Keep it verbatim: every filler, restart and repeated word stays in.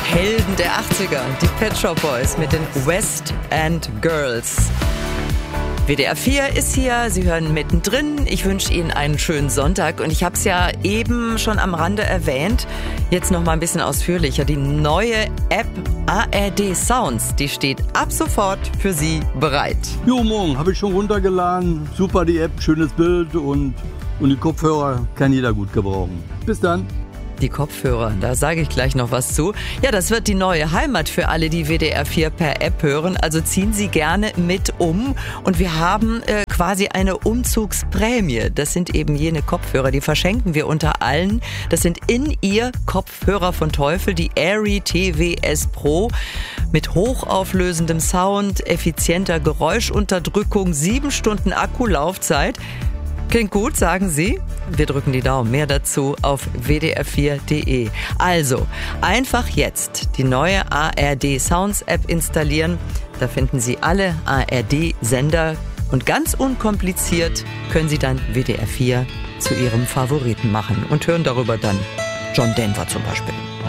Helden der achtziger, die Pet Shop Boys mit den West End Girls. W D R vier ist hier, Sie hören mittendrin. Ich wünsche Ihnen einen schönen Sonntag und ich habe es ja eben schon am Rande erwähnt, jetzt noch mal ein bisschen ausführlicher. Die neue App A R D Sounds, die steht ab sofort für Sie bereit. Jo, morgen habe ich schon runtergeladen. Super die App, schönes Bild und, und die Kopfhörer kann jeder gut gebrauchen. Bis dann. Die Kopfhörer, da sage ich gleich noch was zu. Ja, das wird die neue Heimat für alle, die W D R vier per App hören. Also ziehen Sie gerne mit um. Und wir haben äh, quasi eine Umzugsprämie. Das sind eben jene Kopfhörer, die verschenken wir unter allen. Das sind In-Ear Kopfhörer von Teufel, die Airy T W S Pro. Mit hochauflösendem Sound, effizienter Geräuschunterdrückung, sieben Stunden Akkulaufzeit. Klingt gut, sagen Sie? Wir drücken die Daumen. Mehr dazu auf w d r vier punkt d e. Also, einfach jetzt die neue A R D Sounds App installieren. Da finden Sie alle A R D-Sender. Und ganz unkompliziert können Sie dann W D R vier zu Ihrem Favoriten machen und hören darüber dann John Denver zum Beispiel.